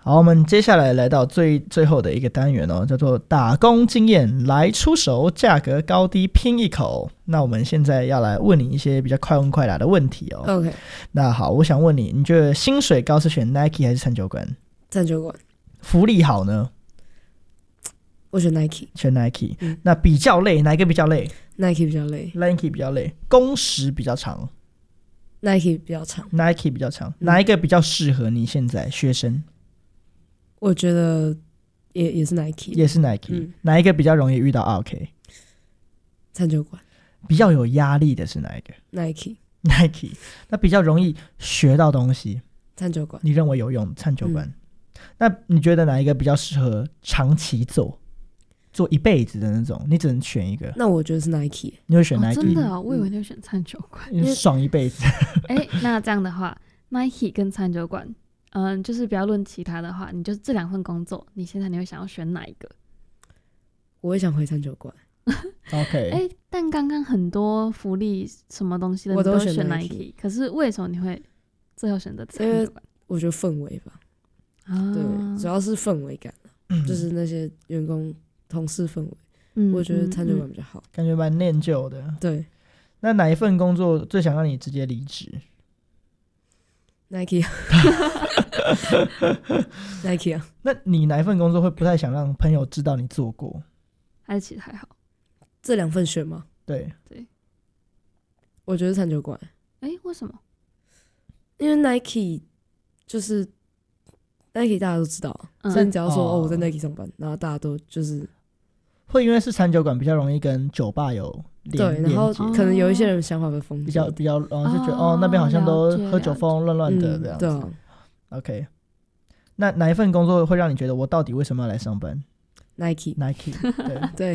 好，我们接下来来到最后的一个单元哦，叫做打工经验来出手，价格高低拼一口。那我们现在要来问你一些比较快问快答的问题哦。 OK， 那好，我想问你，你觉得薪水高是选 Nike 还是餐酒馆？ 餐酒馆。 福利好呢？ 我选 Nike。 选 Nike。那比较累，哪一个比较累？ Nike 比较累。 Nike 比较累。工时比较长？ Nike 比较长。 Nike 比较长。哪一个比较适合你现在学生？ 我觉得也是 Nike。 也是 Nike。哪一个比较容易遇到 OK？ 餐酒馆。 比较有压力的是哪一个？ Nike。 那比较容易学到东西？ 餐酒馆。 你认为有用？餐酒馆。那你觉得哪一个比较适合长期做一辈子的那种？你只能选一个。 那我觉得是 Nike。 你会选 Nike？ 真的我以为你会选餐酒馆。 爽一辈子。 那这样的话 Nike 跟餐酒馆就是不要论其他的话，你就这2份工作，你现在你会想要选哪一个？ 我会想回餐酒馆。 OK。 但刚刚很多福利什么东西的我都选 Nike， 可是为什么你会最后选择餐酒馆？ 我觉得氛围吧。对，主要是氛围感，就是那些员工同事氛围，我觉得餐酒馆比较好， 感觉蛮念旧的。 对。 那哪一份工作最想让你直接离职？ Nike。 Nike 啊。 那你哪一份工作会不太想让朋友知道你做过？ 还是其实还好？ 这2份选吗？ 对， 我觉得餐酒馆。 为什么？ 因为 Nike 就是 Nike 大家都知道，所以你只要说我在 Nike 上班，然后大家都就是会因为是餐酒馆比较容易跟酒吧有对，然后可能有一些人想法被封比较就觉得那边好像都喝酒疯乱乱的这样子。 对啊。 OK。那哪一份工作会让你觉得我到底为什么要来上班？ Nike。 对。 对。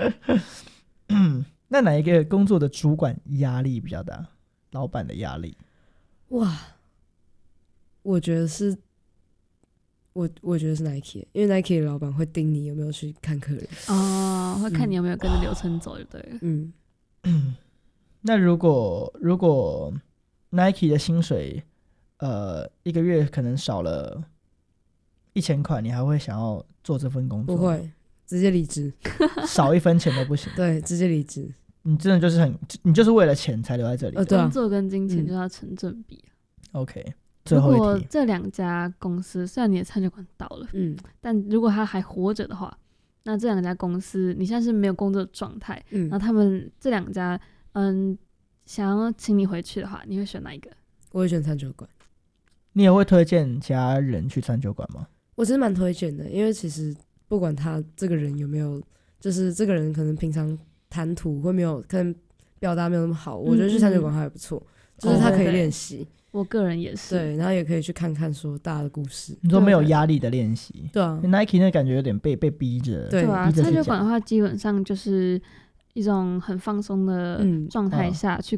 那哪一个工作的主管压力比较大？老板的压力？ 哇，我觉得是 Nike， 因为 Nike 的老板会盯你有没有去看客人会看你有没有跟着流程走就对了。 那如果 Nike 的薪水一个月可能少了1000块，你还会想要做这份工作？ 不会，直接离职。 少1分钱都不行？ 对，直接离职。 你真的就是你就是为了钱才留在这里？ 对啊， 工作跟金钱就要成正比。 OK。最后一题， 如果这2家公司虽然你的餐酒馆倒了，但如果他还活着的话，那这2家公司你现在是没有工作的状态，然后他们这2家想要请你回去的话，你会选哪一个？ 我会选餐酒馆。 你也会推荐其他人去餐酒馆吗？ 我其实蛮推荐的，因为其实不管他这个人有没有，就是这个人可能平常谈吐会没有，可能表达没有那么好，我觉得去餐酒馆还不错，就是他可以练习。 我个人也是。 对，然后也可以去看看说大家的故事。 你说没有压力的练习？ 对啊。 Nike 那感觉有点被逼着。 对啊，餐酒馆的话基本上就是一种很放松的状态下去